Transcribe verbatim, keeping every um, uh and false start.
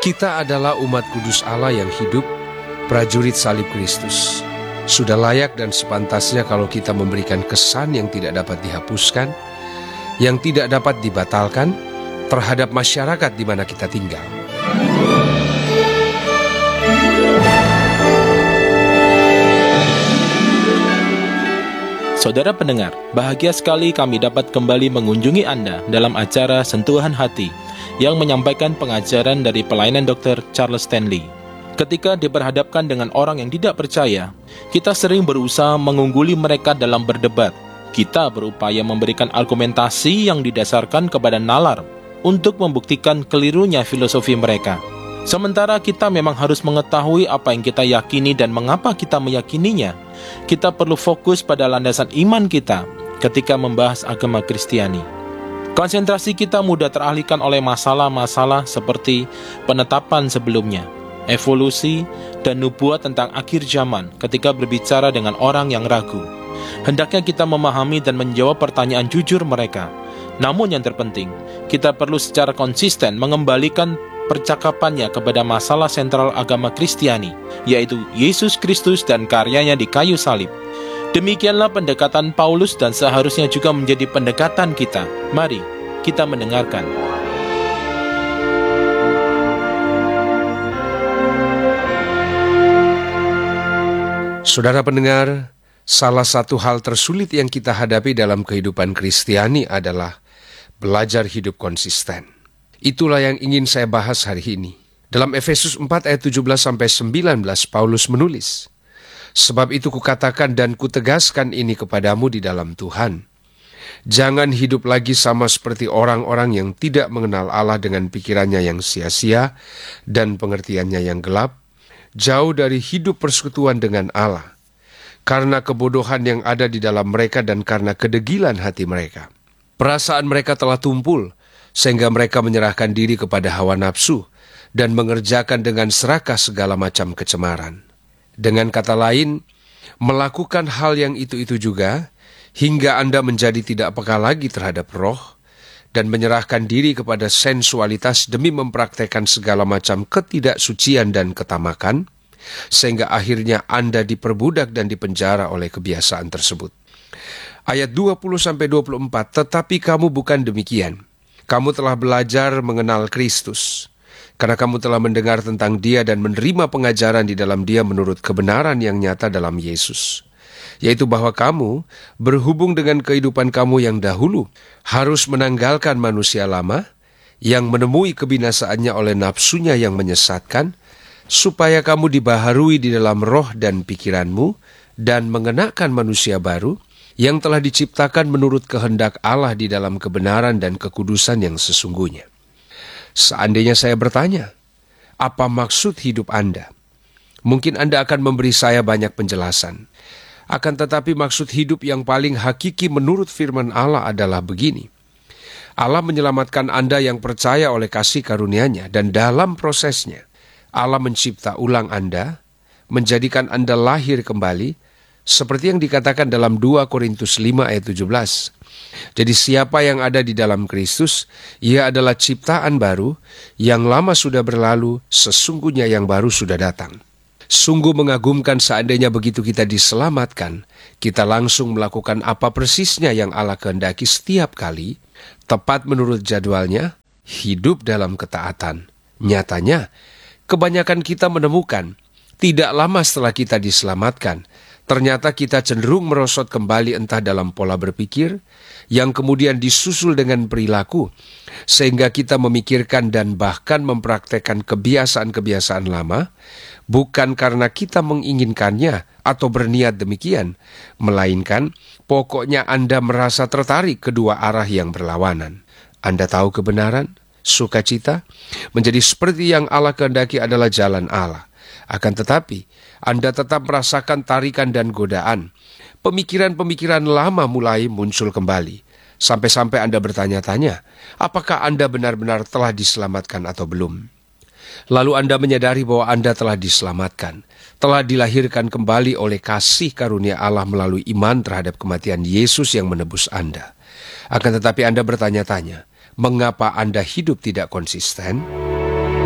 Kita adalah umat kudus Allah yang hidup, prajurit salib Kristus. Sudah layak dan sepantasnya kalau kita memberikan kesan yang tidak dapat dihapuskan, yang tidak dapat dibatalkan terhadap masyarakat di mana kita tinggal. Saudara pendengar, bahagia sekali kami dapat kembali mengunjungi Anda dalam acara Sentuhan Hati yang menyampaikan pengajaran dari pelayanan dokter Charles Stanley. Ketika diperhadapkan dengan orang yang tidak percaya, kita sering berusaha mengungguli mereka dalam berdebat. Kita berupaya memberikan argumentasi yang didasarkan kepada nalar untuk membuktikan kelirunya filosofi mereka. Sementara kita memang harus mengetahui apa yang kita yakini dan mengapa kita meyakininya. Kita perlu fokus pada landasan iman kita ketika membahas agama Kristiani. Konsentrasi kita mudah teralihkan oleh masalah-masalah seperti penetapan sebelumnya, evolusi, dan nubuat tentang akhir zaman ketika berbicara dengan orang yang ragu. Hendaknya kita memahami dan menjawab pertanyaan jujur mereka. Namun yang terpenting, kita perlu secara konsisten mengembalikan percakapannya kepada masalah sentral agama Kristiani, yaitu Yesus Kristus dan karyanya di kayu salib. Demikianlah pendekatan Paulus dan seharusnya juga menjadi pendekatan kita. Mari kita mendengarkan. Saudara pendengar, salah satu hal tersulit yang kita hadapi dalam kehidupan Kristiani adalah belajar hidup konsisten. Itulah yang ingin saya bahas hari ini. Dalam Efesus empat ayat tujuh belas sampai sembilan belas, Paulus menulis, "Sebab itu kukatakan dan kutegaskan ini kepadamu di dalam Tuhan. Jangan hidup lagi sama seperti orang-orang yang tidak mengenal Allah dengan pikirannya yang sia-sia dan pengertiannya yang gelap, jauh dari hidup persekutuan dengan Allah, karena kebodohan yang ada di dalam mereka dan karena kedegilan hati mereka. Perasaan mereka telah tumpul, sehingga mereka menyerahkan diri kepada hawa nafsu dan mengerjakan dengan serakah segala macam kecemaran. Dengan kata lain, melakukan hal yang itu-itu juga, hingga Anda menjadi tidak peka lagi terhadap roh, dan menyerahkan diri kepada sensualitas demi mempraktekkan segala macam ketidaksucian dan ketamakan, sehingga akhirnya Anda diperbudak dan dipenjara oleh kebiasaan tersebut." Ayat dua puluh sampai dua puluh empat, "Tetapi kamu bukan demikian. Kamu telah belajar mengenal Kristus, karena kamu telah mendengar tentang Dia dan menerima pengajaran di dalam Dia menurut kebenaran yang nyata dalam Yesus, yaitu bahwa kamu, berhubung dengan kehidupan kamu yang dahulu, harus menanggalkan manusia lama yang menemui kebinasaannya oleh nafsunya yang menyesatkan, supaya kamu dibaharui di dalam roh dan pikiranmu, dan mengenakan manusia baru yang telah diciptakan menurut kehendak Allah di dalam kebenaran dan kekudusan yang sesungguhnya." Seandainya saya bertanya, apa maksud hidup Anda? Mungkin Anda akan memberi saya banyak penjelasan. Akan tetapi maksud hidup yang paling hakiki menurut firman Allah adalah begini. Allah menyelamatkan Anda yang percaya oleh kasih karunia-Nya, dan dalam prosesnya Allah mencipta ulang Anda, menjadikan Anda lahir kembali, seperti yang dikatakan dalam dua Korintus lima ayat tujuh belas. Jadi siapa yang ada di dalam Kristus, ia adalah ciptaan baru, yang lama sudah berlalu, sesungguhnya yang baru sudah datang. Sungguh mengagumkan seandainya begitu kita diselamatkan, kita langsung melakukan apa persisnya yang Allah kehendaki setiap kali, tepat menurut jadwalnya, hidup dalam ketaatan. Nyatanya, kebanyakan kita menemukan, tidak lama setelah kita diselamatkan, ternyata kita cenderung merosot kembali entah dalam pola berpikir, yang kemudian disusul dengan perilaku, sehingga kita memikirkan dan bahkan mempraktekkan kebiasaan-kebiasaan lama, bukan karena kita menginginkannya atau berniat demikian, melainkan pokoknya Anda merasa tertarik kedua arah yang berlawanan. Anda tahu kebenaran, sukacita, menjadi seperti yang Allah kehendaki adalah jalan Allah. Akan tetapi, Anda tetap merasakan tarikan dan godaan. Pemikiran-pemikiran lama mulai muncul kembali. Sampai-sampai Anda bertanya-tanya, apakah Anda benar-benar telah diselamatkan atau belum? Lalu Anda menyadari bahwa Anda telah diselamatkan, telah dilahirkan kembali oleh kasih karunia Allah melalui iman terhadap kematian Yesus yang menebus Anda. Akan tetapi Anda bertanya-tanya, mengapa Anda hidup tidak konsisten?